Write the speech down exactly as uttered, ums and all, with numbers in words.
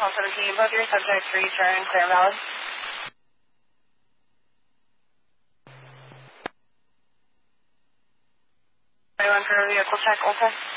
one seventeen, both your subjects return clear and valid. Everyone for a vehicle check, Ulta.